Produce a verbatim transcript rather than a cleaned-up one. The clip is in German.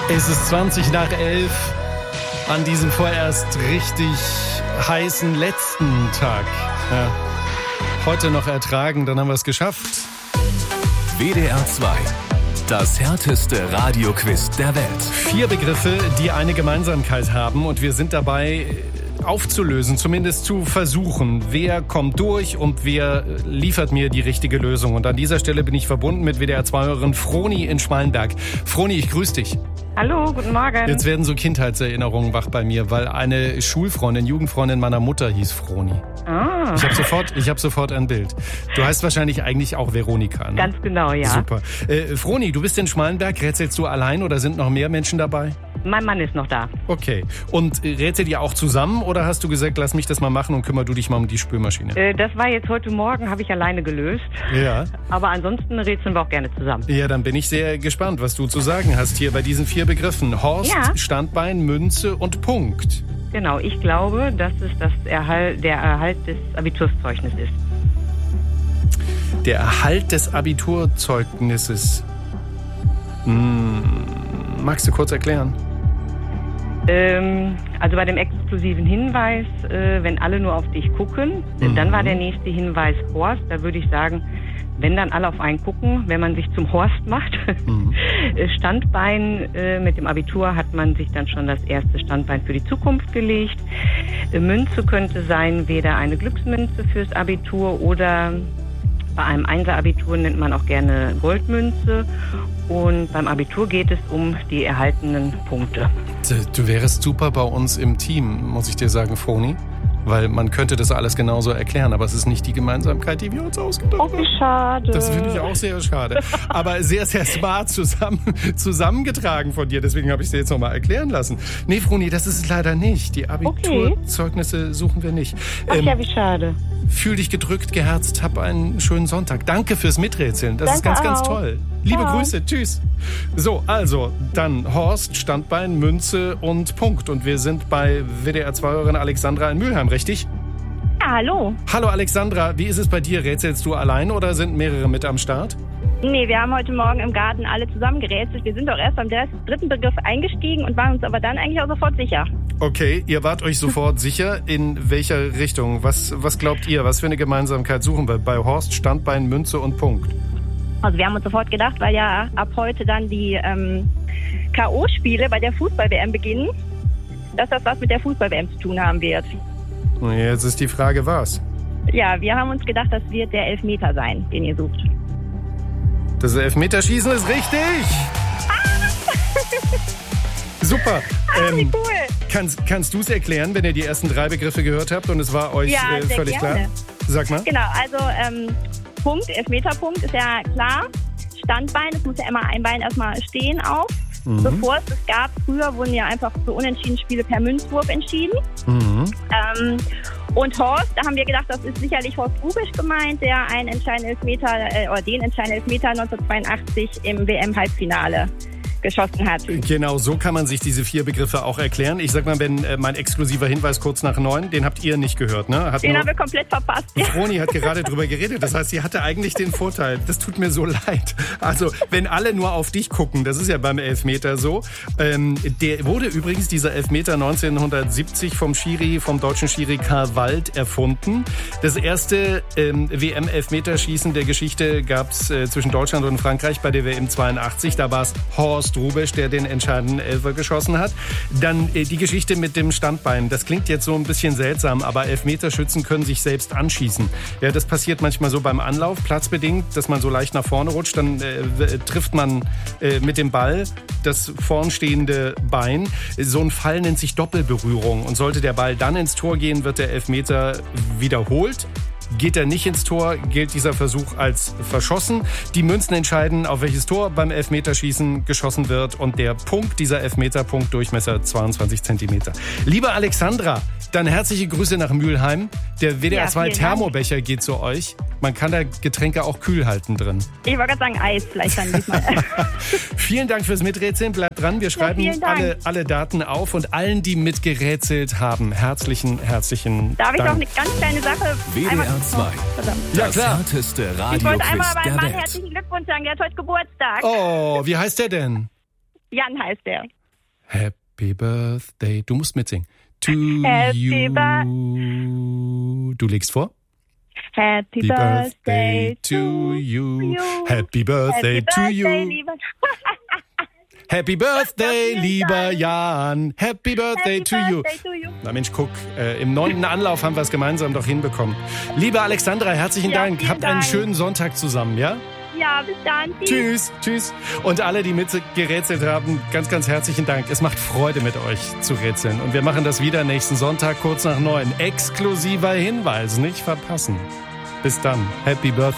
Es ist zwanzig nach elf an diesem vorerst richtig heißen letzten Tag. Ja. Heute noch ertragen, dann haben wir es geschafft. W D R zwei, das härteste Radioquiz der Welt. Vier Begriffe, die eine Gemeinsamkeit haben, und wir sind dabei aufzulösen, zumindest zu versuchen, wer kommt durch und wer liefert mir die richtige Lösung. Und an dieser Stelle bin ich verbunden mit W D R zwei-Hörerin Froni in Schmalenberg. Froni, ich grüße dich. Hallo, guten Morgen. Jetzt werden so Kindheitserinnerungen wach bei mir, weil eine Schulfreundin, Jugendfreundin meiner Mutter hieß Froni. Ah. Ich habe sofort, ich hab sofort ein Bild. Du heißt wahrscheinlich eigentlich auch Veronika, ne? Ganz genau, ja. Super. Äh, Froni, du bist in Schmalenberg. Rätselst du allein oder sind noch mehr Menschen dabei? Mein Mann ist noch da. Okay. Und äh, rätselt ihr auch zusammen oder hast du gesagt, lass mich das mal machen und kümmere du dich mal um die Spülmaschine? Äh, das war jetzt heute Morgen, habe ich alleine gelöst. Ja. Aber ansonsten rätseln wir auch gerne zusammen. Ja, dann bin ich sehr gespannt, was du zu sagen hast hier bei diesen vier Begriffen. Horst, Ja. Standbein, Münze und Punkt. Genau, ich glaube, dass es das Erhalt, der Erhalt des Abiturszeugnisses ist. Der Erhalt des Abiturzeugnisses. Hm, magst du kurz erklären? Ähm, also bei dem exklusiven Hinweis, äh, wenn alle nur auf dich gucken, Mhm. dann war der nächste Hinweis Horst. Da würde ich sagen, wenn dann alle auf einen gucken, wenn man sich zum Horst macht. Mhm. Standbein, äh, mit dem Abitur hat man sich dann schon das erste Standbein für die Zukunft gelegt. Äh, Münze könnte sein, weder eine Glücksmünze fürs Abitur oder bei einem Einser-Abitur nennt man auch gerne Goldmünze. Und beim Abitur geht es um die erhaltenen Punkte. Du, du wärst super bei uns im Team, muss ich dir sagen, Froni. Weil man könnte das alles genauso erklären, aber es ist nicht die Gemeinsamkeit, die wir uns ausgedacht haben. Oh, wie schade. Das finde ich auch sehr schade. Aber sehr, sehr smart zusammen, zusammengetragen von dir. Deswegen habe ich es dir jetzt nochmal erklären lassen. Nee, Froni, das ist es leider nicht. Die Abiturzeugnisse suchen wir nicht. Ach Ähm, ja, wie schade. Fühl dich gedrückt, geherzt, hab einen schönen Sonntag. Danke fürs Miträtseln. Das ist ganz, Danke ganz auch. toll. Liebe Ciao. Grüße. Tschüss. So, also, dann Horst, Standbein, Münze und Punkt. Und wir sind bei W D R zwei-Hörerin Alexandra in Mülheim, richtig? Ja, hallo. Hallo Alexandra, wie ist es bei dir? Rätselst du allein oder sind mehrere mit am Start? Nee, wir haben heute Morgen im Garten alle zusammen gerätselt. Wir sind doch erst beim dritten Begriff eingestiegen und waren uns aber dann eigentlich auch sofort sicher. Okay, ihr wart euch sofort sicher. In welcher Richtung? Was, was glaubt ihr? Was für eine Gemeinsamkeit suchen wir bei Horst, Standbein, Münze und Punkt? Also wir haben uns sofort gedacht, weil ja ab heute dann die ähm, K O-Spiele bei der Fußball-W M beginnen, dass das was mit der Fußball-W M zu tun haben wird. Und jetzt ist die Frage, was? Ja, wir haben uns gedacht, das wird der Elfmeter sein, den ihr sucht. Das Elfmeterschießen ist richtig! Super. Ah, wie Ähm, cool. kannst kannst du es erklären, wenn ihr die ersten drei Begriffe gehört habt und es war euch Ja, äh, sehr völlig gerne. klar? Sag mal. Genau, also ähm, Punkt, Elfmeterpunkt ist ja klar. Standbein, es muss ja immer ein Bein erstmal stehen auf. Mhm. Bevor es das gab, früher wurden ja einfach so unentschieden Spiele per Münzwurf entschieden. Mhm. Ähm, und Horst, da haben wir gedacht, das ist sicherlich Horst Rubisch gemeint, der einen entscheidenden Elfmeter, äh, oder den entscheidenden Elfmeter neunzehnhundertzweiundachtzig im W M-Halbfinale geschossen hat. Genau, so kann man sich diese vier Begriffe auch erklären. Ich sag mal, wenn äh, mein exklusiver Hinweis kurz nach neun, den habt ihr nicht gehört, ne? Hat Den nur- haben wir komplett verpasst. Ja. Froni hat gerade drüber geredet. Das heißt, sie hatte eigentlich den Vorteil. Das tut mir so leid. Also, wenn alle nur auf dich gucken, das ist ja beim Elfmeter so. Ähm, der wurde übrigens, dieser Elfmeter neunzehnhundertsiebzig vom Schiri, vom deutschen Schiri Karl Wald erfunden. Das erste ähm, W M-Elfmeterschießen der Geschichte gab's äh, zwischen Deutschland und Frankreich bei der W M zweiundachtzig. Da war es Horst Rubisch, der den entscheidenden Elfer geschossen hat. Dann äh, die Geschichte mit dem Standbein. Das klingt jetzt so ein bisschen seltsam, aber Elfmeterschützen können sich selbst anschießen. Ja, das passiert manchmal so beim Anlauf, platzbedingt, dass man so leicht nach vorne rutscht. Dann äh, trifft man äh, mit dem Ball das vornstehende Bein. So ein Fall nennt sich Doppelberührung. Und sollte der Ball dann ins Tor gehen, wird der Elfmeter wiederholt. Geht er nicht ins Tor, gilt dieser Versuch als verschossen. Die Münzen entscheiden, auf welches Tor beim Elfmeterschießen geschossen wird. Und der Punkt, dieser Elfmeterpunkt, Durchmesser zweiundzwanzig Zentimeter. Liebe Alexandra, dann herzliche Grüße nach Mülheim. Der W D R zwei Ja, vielen Dank. Thermobecher geht zu euch. Man kann da Getränke auch kühl halten drin. Ich wollte gerade sagen, Eis vielleicht dann diesmal. Vielen Dank fürs Miträtseln. Bleibt dran. Wir schreiben vielen Dank. alle, alle Daten auf. Und allen, die mitgerätselt haben, herzlichen, herzlichen Darf ich Dank. noch eine ganz kleine Sache? W D R einmal- zwei, Oh, verdammt. Ja, das klar. härteste Ich wollte Radioquiz einmal meinem der Mann Welt. herzlichen Glückwunsch sagen, der hat heute Geburtstag. Oh, wie heißt der denn? Jan heißt der. Happy Birthday. Du musst mitsingen. To Happy you. Du legst vor. Happy Birthday to you. Happy Birthday Happy to you. Birthday, lieber Happy Birthday, lieber Jan. Happy Birthday Happy to you. Birthday to you. Na Mensch, guck, äh, im neunten Anlauf haben wir es gemeinsam doch hinbekommen. Liebe Alexandra, herzlichen Ja, Dank. vielen Habt einen Dank. schönen Sonntag zusammen, ja? Ja, bis dann. Tschüss, tschüss. Und alle, die mitgerätselt haben, ganz, ganz herzlichen Dank. Es macht Freude, mit euch zu rätseln. Und wir machen das wieder nächsten Sonntag, kurz nach neun. Exklusiver Hinweis, nicht verpassen. Bis dann. Happy Birthday.